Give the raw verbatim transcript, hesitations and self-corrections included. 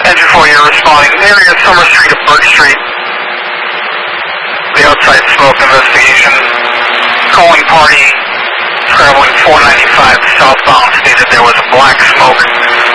Engine four, you're responding. Area of Summer Street to Burke Street. The outside smoke investigation. Calling party traveling four ninety-five southbound stated there was a black smoke